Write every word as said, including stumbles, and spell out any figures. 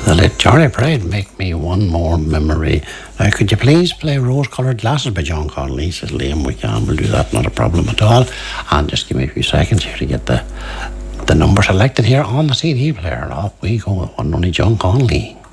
The late Johnny Pride, Make Me One More Memory. Now, could you please play Rose Coloured Glasses by John Connolly? Says Liam. We can, we'll do that, not a problem at all. And just give me a few seconds here to get the, the number selected here on the C D player. Off we go with one only John Connolly.